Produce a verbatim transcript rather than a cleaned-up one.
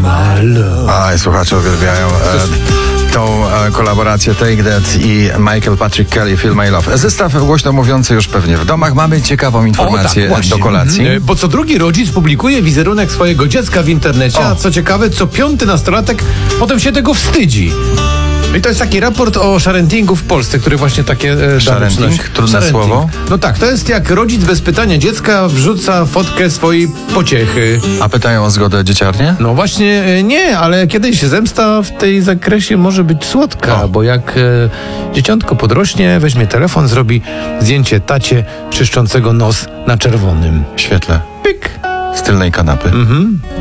my love. Aj, słuchacze uwielbiają e, tą e, kolaborację Take That i Michael Patrick Kelly, Feel My Love. Zestaw głośno mówiący już pewnie w domach. Mamy ciekawą informację O, tak, do kolacji. Mhm. Bo co drugi rodzic publikuje wizerunek swojego dziecka w internecie, O. a co ciekawe, co piąty nastolatek potem się tego wstydzi. I to jest taki raport o sharentingu w Polsce, który właśnie takie e, dane Sharenting? przynosi. Trudne Sharenting. słowo? No tak, to jest jak rodzic bez pytania dziecka wrzuca fotkę swojej pociechy. A pytają o zgodę dzieciarnie? No właśnie e, nie, ale kiedyś zemsta w tej zakresie może być słodka, O. bo jak e, dzieciątko podrośnie, weźmie telefon, zrobi zdjęcie tacie czyszczącego nos na czerwonym. W świetle Pyk. z tylnej kanapy. Mhm.